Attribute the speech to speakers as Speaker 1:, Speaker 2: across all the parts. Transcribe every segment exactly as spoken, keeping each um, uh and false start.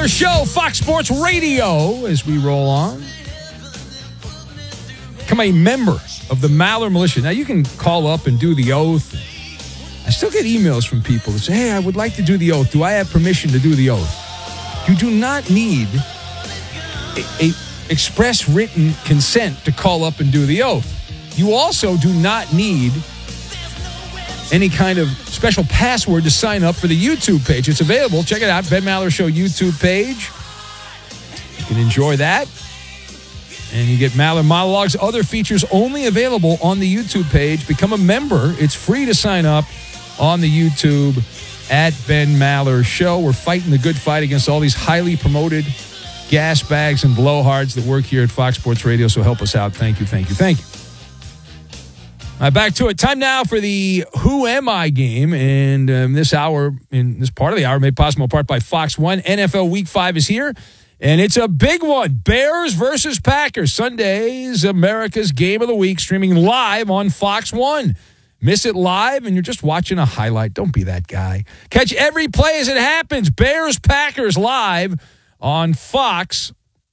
Speaker 1: Maller Show, Fox Sports Radio, as we roll on. Become a member of the Maller Militia. Now, you can call up and do the oath. I still get emails from people that say, hey, I would like to do the oath. Do I have permission to do the oath? You do not need a, a express written consent to call up and do the oath. You also do not need any kind of special password to sign up for the YouTube page. It's available. Check it out, Ben Maller Show YouTube page. You can enjoy that. And you get Maller Monologues, other features only available on the YouTube page. Become a member. It's free to sign up on the YouTube at Ben Maller Show. We're fighting the good fight against all these highly promoted gas bags and blowhards that work here at Fox Sports Radio. So help us out. Thank you, thank you, thank you. All right, back to it. Time now for the Who Am I game. And um, this hour, in this part of the hour, made possible in part by Fox One. N F L Week five is here. And it's a big one. Bears versus Packers. Sunday's America's Game of the Week, streaming live on Fox One. Miss it live and you're just watching a highlight. Don't be that guy. Catch every play as it happens. Bears, Packers live on Fox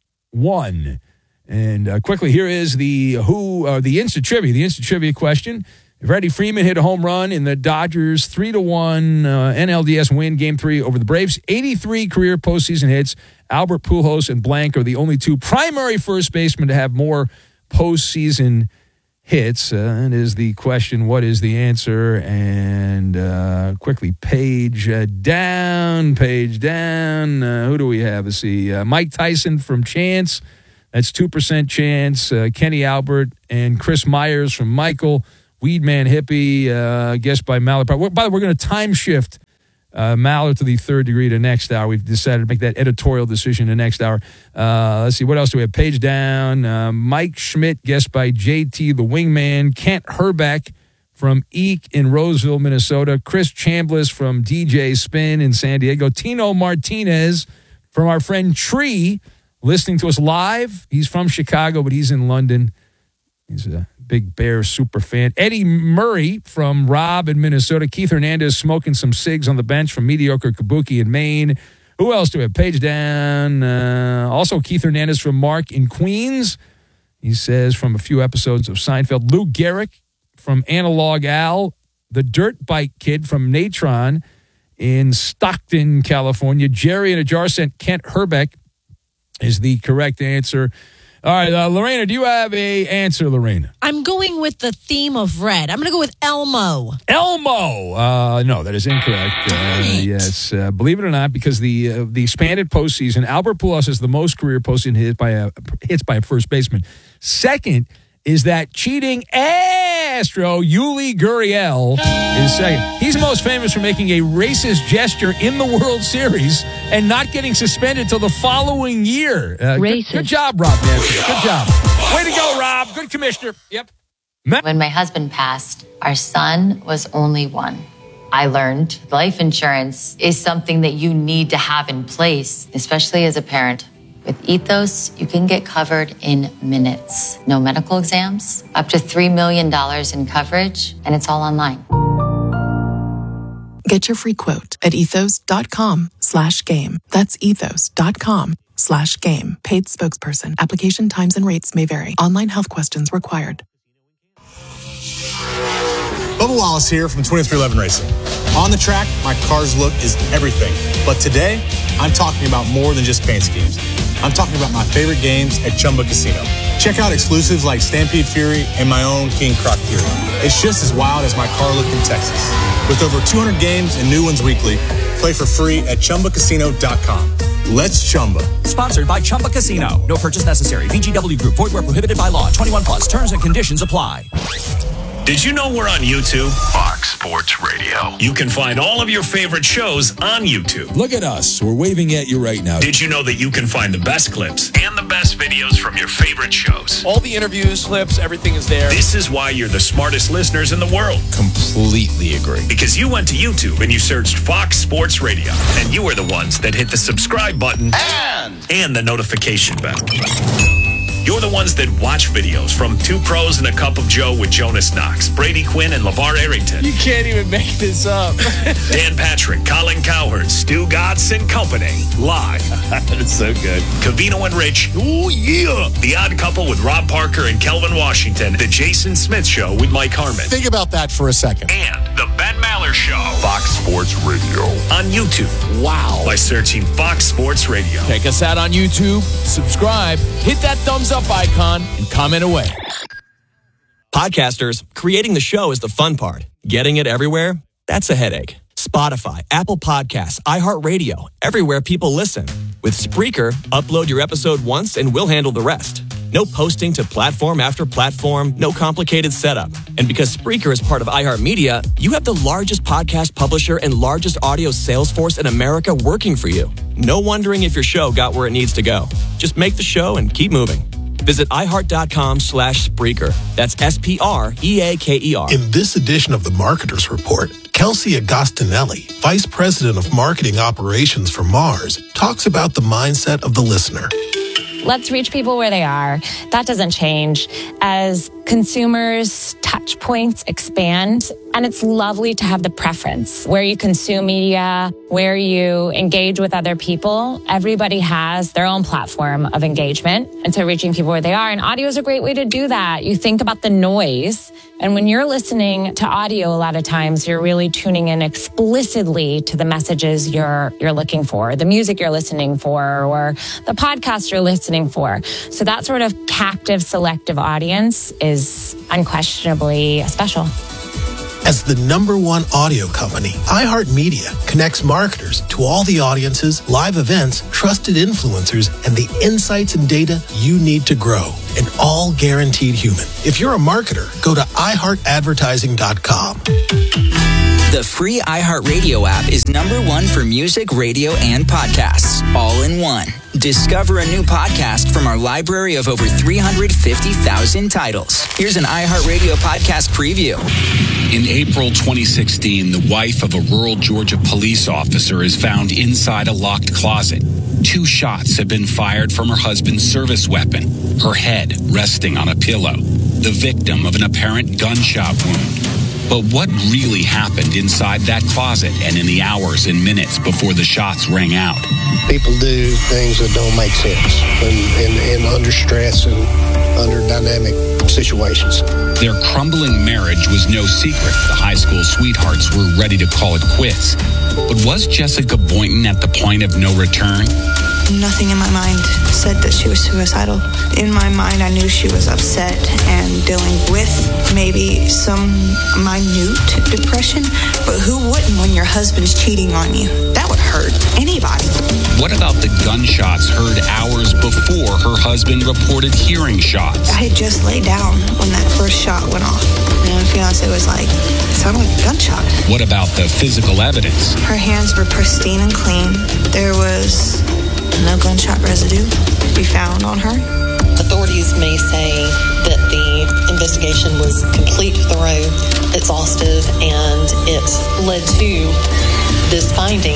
Speaker 1: One. And uh, quickly, here is the who, uh, the instant trivia. The instant trivia question. Freddie Freeman hit a home run in the Dodgers three to one uh, N L D S win, Game three over the Braves. eighty-three career postseason hits. Albert Pujols and Blank are the only two primary first basemen to have more postseason hits. Uh, and is the question, what is the answer? And uh, quickly, page uh, down, page down. Uh, who do we have? Let's see. Uh, Mike Tyson from Chance. That's two percent Chance. Uh, Kenny Albert and Chris Myers from Michael. Weedman Hippie, uh, guessed by Maller. By the way, we're going to time shift uh, Maller to the third degree to next hour. We've decided to make that editorial decision to next hour. Uh, let's see, what else do we have? Page down. Uh, Mike Schmidt, guessed by J T, the Wingman. Kent Herbeck from Eek in Roseville, Minnesota. Chris Chambliss from D J Spin in San Diego. Tino Martinez from our friend Tree, listening to us live. He's from Chicago, but he's in London. He's a big Bears super fan. Eddie Murray from Rob in Minnesota. Keith Hernandez smoking some cigs on the bench from Mediocre Kabuki in Maine. Who else do we have? Page down. Uh, also Keith Hernandez from Mark in Queens. He says from a few episodes of Seinfeld. Lou Gehrig from Analog Al. The Dirt Bike Kid from Natron in Stockton, California. Jerry in a jar sent Kent Herbeck is the correct answer. All right, uh, Lorena, do you have a answer, Lorena?
Speaker 2: I'm going with the theme of red. I'm going to go with Elmo.
Speaker 1: Elmo. Uh, no, that is incorrect. Uh, yes, uh, believe it or not, because the uh, the expanded postseason, Albert Pujols has the most career postseason hits by a hits by a first baseman. Second is that cheating Astro Yuli Gurriel is second. He's most famous for making a racist gesture in the World Series and not getting suspended till the following year. Uh, good, good job, Rob Nancy. Good job. Way to go, Rob. Good commissioner. Yep.
Speaker 3: When my husband passed, our son was only one. I learned life insurance is something that you need to have in place, especially as a parent. With Ethos, you can get covered in minutes. No medical exams, up to three million dollars in coverage, and it's all online.
Speaker 4: Get your free quote at ethos.com slash game. That's ethos.com slash game. Paid spokesperson. Application times and rates may vary. Online health questions required.
Speaker 5: Bubba Wallace here from twenty-three eleven Racing. On the track, my car's look is everything. But today, I'm talking about more than just paint schemes. I'm talking about my favorite games at Chumba Casino. Check out exclusives like Stampede Fury and my own King Croc Fury. It's just as wild as my car look in Texas. With over two hundred games and new ones weekly, play for free at chumba casino dot com. Let's Chumba.
Speaker 6: Sponsored by Chumba Casino. No purchase necessary. V G W Group. Void where prohibited by law. twenty-one plus. Terms and conditions apply.
Speaker 7: Did you know we're on YouTube? Fox Sports Radio. You can find all of your favorite shows on YouTube.
Speaker 8: Look at us. We're waving at you right now.
Speaker 7: Did you know that you can find the best clips and the best videos from your favorite shows?
Speaker 9: All the interviews, clips, everything is there.
Speaker 7: This is why you're the smartest listeners in the world.
Speaker 8: Completely agree.
Speaker 7: Because you went to YouTube and you searched Fox Sports Radio. And you were the ones that hit the subscribe button
Speaker 9: and,
Speaker 7: and the notification bell. You're the ones that watch videos from Two Pros and a Cup of Joe with Jonas Knox, Brady Quinn, and LeVar Arrington.
Speaker 9: You can't even make this up.
Speaker 7: Dan Patrick, Colin Cowherd, Stu Gatz and Company. Live.
Speaker 9: That's so good.
Speaker 7: Covino and Rich. Oh, yeah. The Odd Couple with Rob Parker and Kelvin Washington. The Jason Smith Show with Mike Harmon.
Speaker 5: Think about that for a second.
Speaker 7: And The Ben Maller Show. Fox Sports Radio. On YouTube. Wow. By searching Fox Sports Radio.
Speaker 9: Check us out on YouTube. Subscribe. Hit that thumbs up icon and comment away.
Speaker 6: Podcasters, creating the show is the fun part. Getting it everywhere? That's a headache. Spotify, Apple Podcasts, iHeartRadio, everywhere people listen. With Spreaker, upload your episode once and we'll handle the rest. No posting to platform after platform, no complicated setup. And because Spreaker is part of iHeartMedia, you have the largest podcast publisher and largest audio sales force in America working for you. No wondering if your show got where it needs to go. Just make the show and keep moving. Visit iHeart.com slash Spreaker. That's S P R E A K E R.
Speaker 10: In this edition of the Marketer's Report, Kelsey Agostinelli, Vice President of Marketing Operations for Mars, talks about the mindset of the listener.
Speaker 11: Let's reach people where they are. That doesn't change. As consumers' touch points expand, and it's lovely to have the preference where you consume media, where you engage with other people. Everybody has their own platform of engagement. And so reaching people where they are, and audio is a great way to do that. You think about the noise. And when you're listening to audio, a lot of times you're really tuning in explicitly to the messages you're you're looking for, the music you're listening for, or the podcast you're listening for. So that sort of captive, selective audience is unquestionably special.
Speaker 10: As the number one audio company, iHeartMedia connects marketers to all the audiences, live events, trusted influencers, and the insights and data you need to grow. And all guaranteed human. If you're a marketer, go to i heart advertising dot com.
Speaker 12: The free iHeartRadio app is number one for music, radio, and podcasts, all in one. Discover a new podcast from our library of over three hundred fifty thousand titles. Here's an iHeartRadio podcast preview.
Speaker 13: In April twenty sixteen, the wife of a rural Georgia police officer is found inside a locked closet. Two shots have been fired from her husband's service weapon, her head resting on a pillow, the victim of an apparent gunshot wound. But what really happened inside that closet and in the hours and minutes before the shots rang out?
Speaker 14: People do things that don't make sense and, and, and under stress and under dynamic situations.
Speaker 13: Their crumbling marriage was no secret. The high school sweethearts were ready to call it quits. But was Jessica Boynton at the point of no return?
Speaker 15: Nothing in my mind said that she was suicidal. In my mind, I knew she was upset and dealing with maybe some minute depression. But who wouldn't when your husband's cheating on you? That would hurt anybody.
Speaker 13: What about the gunshots heard hours before her husband reported hearing shots?
Speaker 15: I had just laid down when that first shot went off. And my fiance was like, it sounded like a gunshot.
Speaker 13: What about the physical evidence?
Speaker 15: Her hands were pristine and clean. There was no gunshot residue to be found on her.
Speaker 16: Authorities may say that the investigation was complete, thorough, exhaustive, and it led to this finding.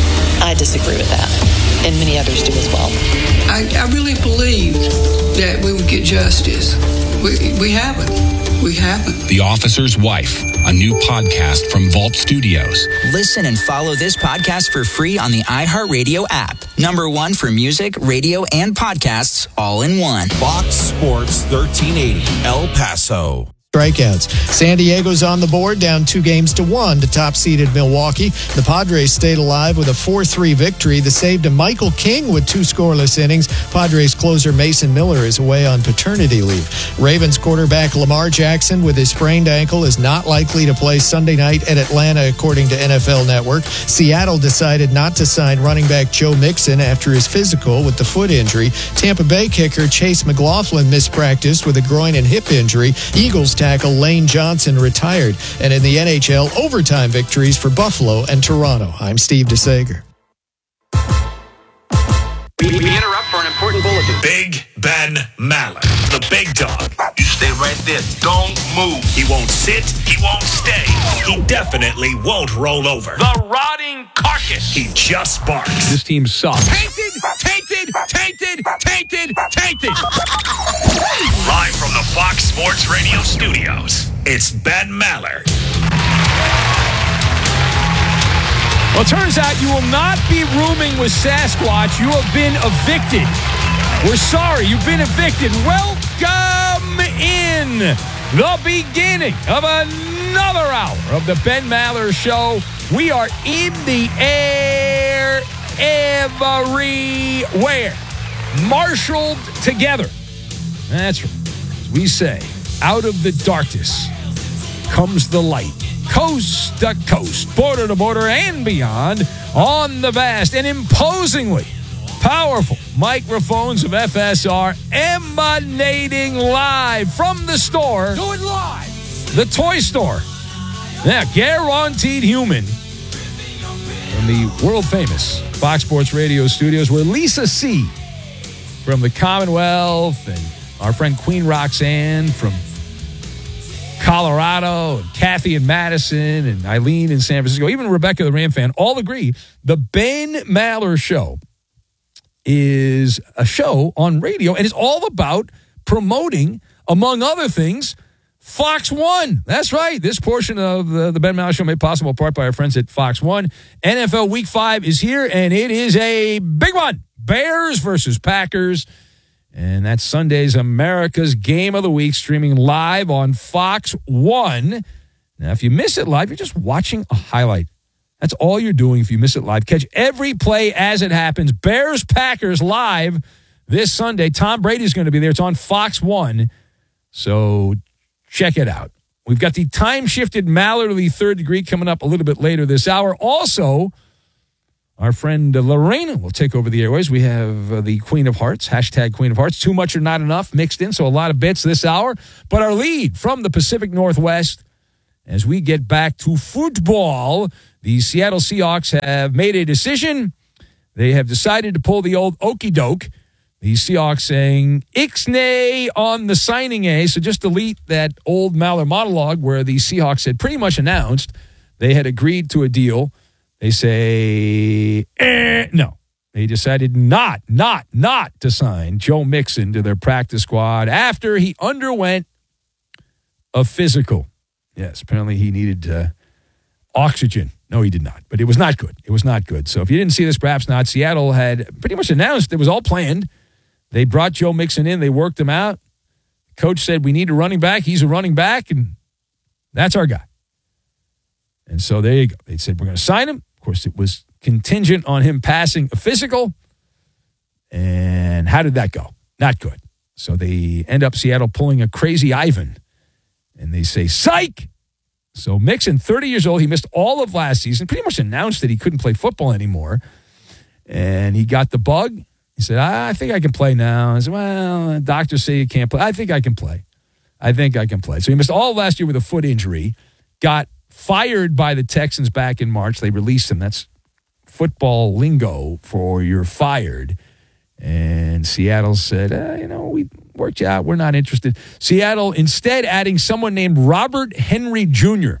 Speaker 16: I disagree with that, and many others do as well.
Speaker 17: I, I really believed that we would get justice. We, we haven't. We haven't.
Speaker 13: The Officer's Wife, a new podcast from Vault Studios.
Speaker 12: Listen and follow this podcast for free on the iHeartRadio app. Number one for music, radio, and podcasts, all in one.
Speaker 8: Fox Sports thirteen eighty, El Paso.
Speaker 18: Strikeouts. San Diego's on the board, down two games to one to top-seeded Milwaukee. The Padres stayed alive with a four three victory. The save to Michael King with two scoreless innings. Padres closer Mason Miller is away on paternity leave. Ravens quarterback Lamar Jackson with his sprained ankle is not likely to play Sunday night at Atlanta, according to N F L Network. Seattle decided not to sign running back Joe Mixon after his physical with the foot injury. Tampa Bay kicker Chase McLaughlin mispracticed with a groin and hip injury. Eagles tackle Lane Johnson retired. And in the N H L, overtime victories for Buffalo and Toronto. I'm Steve DeSager.
Speaker 7: We, we interrupt for an important bulletin. Big Ben Maller, the big dog.
Speaker 19: You stay right there. Don't move.
Speaker 7: He won't sit. He won't stay. He definitely won't roll over.
Speaker 19: The rotting carcass.
Speaker 7: He just barks.
Speaker 1: This team sucks.
Speaker 19: Tainted, tainted, tainted.
Speaker 1: tainted, tainted, tainted.
Speaker 7: Live from the Fox Sports Radio studios, it's Ben Maller.
Speaker 1: Well, it turns out you will not be rooming with Sasquatch. You have been evicted. We're sorry, you've been evicted. Welcome in the beginning of another hour of the Ben Maller Show. We are in the air everywhere, marshaled together. That's right. As we say, out of the darkness comes the light. Coast to coast, border to border, and beyond on the vast and imposingly powerful microphones of F S R emanating live from the store.
Speaker 9: Do it live.
Speaker 1: The toy store. Yeah, guaranteed human. From the world-famous Fox Sports Radio studios, where Lisa C. from the Commonwealth and our friend Queen Roxanne from Colorado, and Kathy in Madison, and Eileen in San Francisco, even Rebecca the Ram fan, all agree the Ben Maller Show is a show on radio, and it's all about promoting, among other things, Fox One. That's right. This portion of the, the Ben Maller Show made possible in part by our friends at Fox One. N F L Week five is here, and it is a big one. Bears versus Packers. And that's Sunday's America's Game of the Week, streaming live on Fox One. Now, if you miss it live, you're just watching a highlight. That's all you're doing if you miss it live. Catch every play as it happens. Bears-Packers live this Sunday. Tom Brady's going to be there. It's on Fox One. So check it out. We've got the time-shifted Mallerly third degree coming up a little bit later this hour. Also, our friend Lorena will take over the airways. We have uh, the Queen of Hearts, hashtag Queen of Hearts. Too much or not enough mixed in, so a lot of bits this hour. But our lead from the Pacific Northwest, as we get back to football, the Seattle Seahawks have made a decision. They have decided to pull the old okey doke. The Seahawks saying ixnay on the signing A. So just delete that old Maller monologue where the Seahawks had pretty much announced they had agreed to a deal. They say, eh, no. They decided not, not, not to sign Joe Mixon to their practice squad after he underwent a physical. Yes, apparently he needed uh, oxygen. No, he did not. But it was not good. It was not good. So if you didn't see this, perhaps not. Seattle had pretty much announced it was all planned. They brought Joe Mixon in. They worked him out. Coach said, we need a running back. He's a running back, and that's our guy. And so there you go. They said, we're going to sign him. Of course, it was contingent on him passing a physical. And how did that go? Not good. So they end up Seattle pulling a crazy Ivan. And they say, psych! So Mixon, thirty years old, he missed all of last season, pretty much announced that he couldn't play football anymore. And he got the bug. He said, I think I can play now. I said, well, doctors say you can't play. I think I can play. I think I can play. So he missed all of last year with a foot injury, got fired by the Texans back in March. They released him. That's football lingo for you're fired. And Seattle said, uh, you know, we worked you out. We're not interested. Seattle instead adding someone named Robert Henry Junior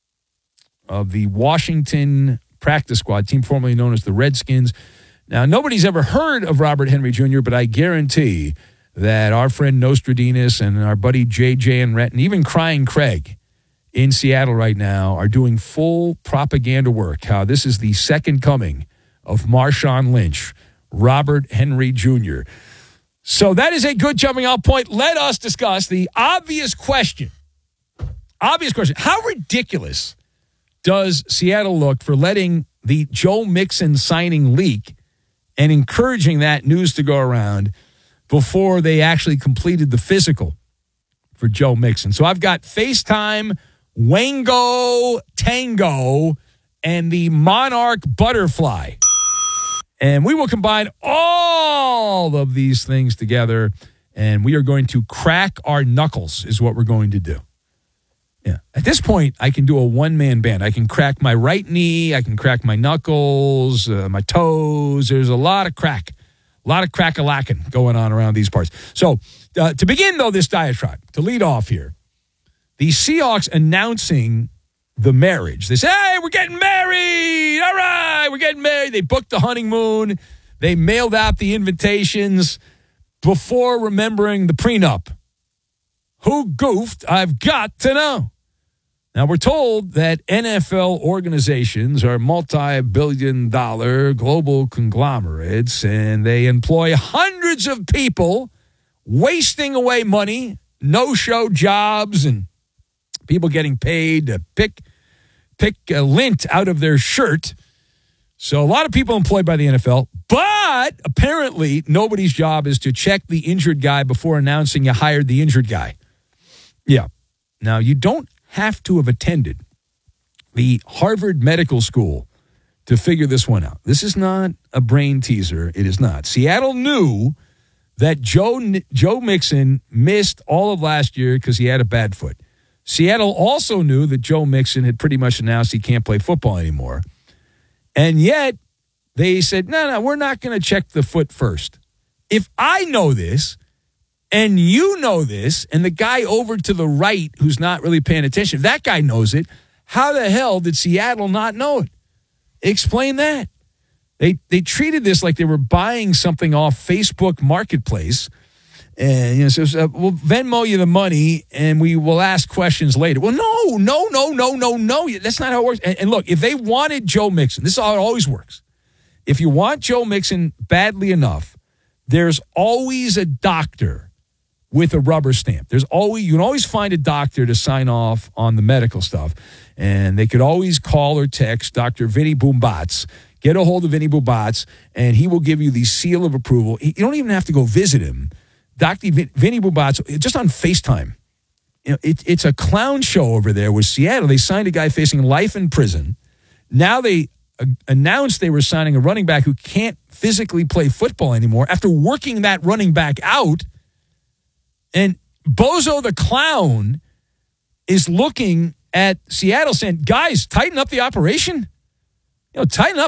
Speaker 1: of the Washington practice squad, team formerly known as the Redskins. Now, nobody's ever heard of Robert Henry Junior, but I guarantee that our friend Nostradamus and our buddy J J and Rhett, and even Crying Craig in Seattle right now, are doing full propaganda work. How this is the second coming of Marshawn Lynch, Robert Henry Junior So that is a good jumping off point. Let us discuss the obvious question. Obvious question. How ridiculous does Seattle look for letting the Joe Mixon signing leak and encouraging that news to go around before they actually completed the physical for Joe Mixon? So I've got FaceTime, Wango, Tango, and the Monarch Butterfly. And we will combine all of these things together, and we are going to crack our knuckles is what we're going to do. Yeah. At this point, I can do a one-man band. I can crack my right knee. I can crack my knuckles, uh, my toes. There's a lot of crack, a lot of crack-a-lacking going on around these parts. So uh, to begin, though, this diatribe, to lead off here, the Seahawks announcing the marriage. They say, hey, we're getting married. All right, we're getting married. They booked the honeymoon. they mailed out the invitations before remembering the prenup. Who goofed? I've got to know. Now, we're told that N F L organizations are multi-billion dollar global conglomerates, and they employ hundreds of people, wasting away money, no-show jobs, and people getting paid to pick, pick a lint out of their shirt. So a lot of people employed by the N F L, but apparently nobody's job is to check the injured guy before announcing you hired the injured guy. Yeah. Now, you don't have to have attended the Harvard Medical School to figure this one out. This is not a brain teaser. It is not. Seattle knew that Joe, Joe Mixon missed all of last year because he had a bad foot. Seattle also knew that Joe Mixon had pretty much announced he can't play football anymore. And yet, they said, no, no, we're not going to check the foot first. If I know this, and you know this, and the guy over to the right who's not really paying attention, if that guy knows it, how the hell did Seattle not know it? Explain that. They they treated this like they were buying something off Facebook Marketplace. And, you know, so uh, we'll Venmo you the money, and we will ask questions later. Well, no, no, no, no, no, no. That's not how it works. And, and look, if they wanted Joe Mixon, this is how it always works. If you want Joe Mixon badly enough, there's always a doctor with a rubber stamp. There's always you can always find a doctor to sign off on the medical stuff. And they could always call or text Doctor Vinny Boombatz, get a hold of Vinny Boombatz, and he will give you the seal of approval. You don't even have to go visit him. Doctor Vinny Boombatz, just on FaceTime. You know, it, it's a clown show over there with Seattle. They signed a guy facing life in prison. Now they uh, announced they were signing a running back who can't physically play football anymore after working that running back out. And Bozo the Clown is looking at Seattle saying, guys, tighten up the operation. You know, tighten up.